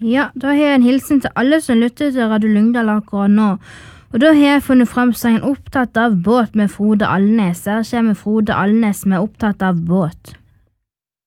Ja, da har jeg en hilsen til alle som lytter til Radio Lyngdal akkurat nå. Og da har jeg funnet frem sangen Opptatt av båt med Frode Alnes. Her kommer Frode Alnes med Opptatt av båt.